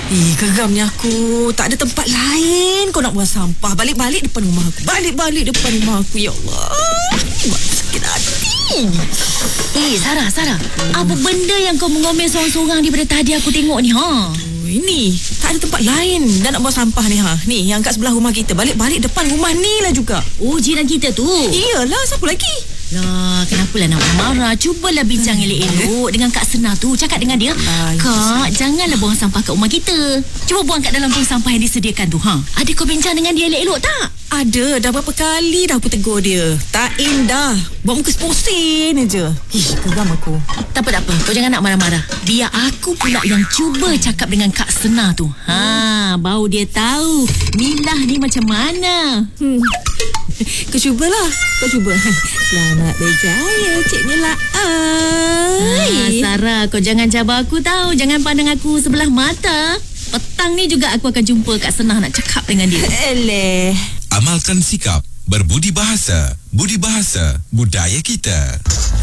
Geramnya aku. Tak ada tempat lain kau nak buang sampah. Balik-balik depan rumah aku. Balik-balik depan rumah aku. Ya Allah, sakit hati. Sarah, apa benda yang kau mengomel seorang-seorang daripada tadi aku tengok ni, ha? Ini tak ada tempat lain dah nak buang sampah ni, ha. Ni yang kat sebelah rumah kita. Balik-balik depan rumah ni lah juga. Oh, jiran kita tu. Iyalah, siapa lagi? Lah, kenapalah nak marah? Cubalah bincang elok-elok dengan Kak Sena tu. Cakap dengan dia, Kak, janganlah buang sampah kat rumah kita. Cuba buang kat dalam tong sampah yang disediakan tu, ha? Ada kau bincang dengan dia elok-elok tak? Ada, dah berapa kali dah aku tegur dia. Tak indah. Buat muka seposin je. Geram aku. Tak apa. Kau jangan nak marah-marah. Biar aku pula yang cuba cakap dengan Kak Sena tu. Baru dia tahu Milah ni macam mana. Kau cubalah. Selamat berjaya, Cik Mila. Sarah, kau jangan cabar aku tahu. Jangan pandang aku sebelah mata. Petang ni juga aku akan jumpa Kak Sena nak cakap dengan dia. Amalkan sikap berbudi bahasa. Budi bahasa budaya kita.